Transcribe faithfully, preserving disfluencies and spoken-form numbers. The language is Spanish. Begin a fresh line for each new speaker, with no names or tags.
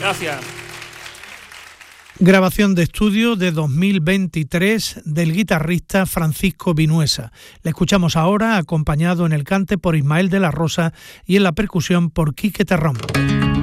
Gracias.
Grabación de estudio de dos mil veintitrés del guitarrista Francisco Vinuesa. Le escuchamos ahora acompañado en el cante por Ismael de la Rosa y en la percusión por Quique Terrón.